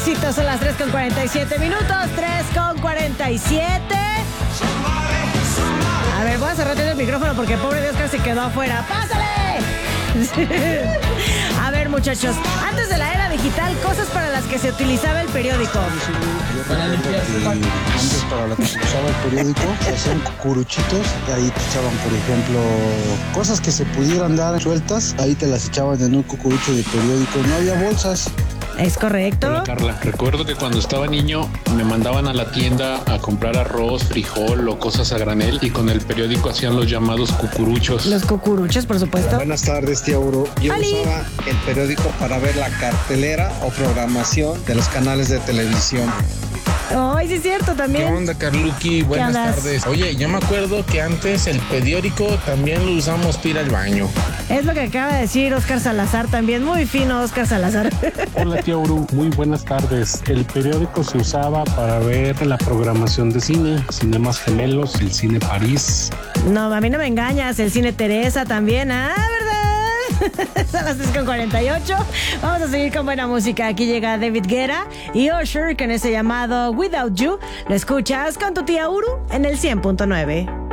éxito. Son las 3:47 minutos. 3:47. A ver, voy a cerrar el micrófono porque pobre de Oscar se quedó afuera. ¡Pásale! A ver, muchachos, antes de la era digital, cosas para las que se utilizaba el periódico. Antes para la que se usaba el periódico, se hacían cucuruchitos, y ahí te echaban, por ejemplo, cosas que se pudieran dar sueltas, ahí te las echaban en un cucurucho de periódico, no había bolsas. ¿Es correcto? Hola, Carla. Recuerdo que cuando estaba niño me mandaban a la tienda a comprar arroz, frijol o cosas a granel y con el periódico hacían los llamados cucuruchos. Los cucuruchos, por supuesto. Buenas tardes, tía Uro. Yo ¡Ali! usaba el periódico para ver la cartelera o programación de los canales de televisión. Ay, sí es cierto ¿Qué también. onda, Carluqui? Buenas andas? tardes. Oye, yo me acuerdo que antes el periódico también lo usamos para ir al baño. Es lo que acaba de decir Oscar Salazar también. Muy fino, Oscar Salazar. Hola, tía Uru. Muy buenas tardes. El periódico se usaba para ver la programación de cine, Cinemas Gemelos, el Cine París. No, a mí no me engañas. El cine Teresa también. Ah, ¿verdad? Son las 3:48. Vamos a seguir con buena música. Aquí llega David Guetta y Usher con ese llamado Without You. Lo escuchas con tu tía Uru en el 100.9.